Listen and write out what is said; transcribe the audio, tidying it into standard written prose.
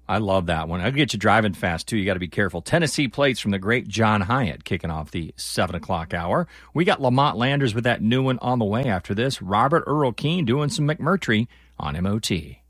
I love that one. I'll get you driving fast, too. You got to be careful. Tennessee Plates from the great John Hyatt kicking off the 7 o'clock hour. We got Lamont Landers with that new one on the way after this. Robert Earl Keen doing some McMurtry on MOT.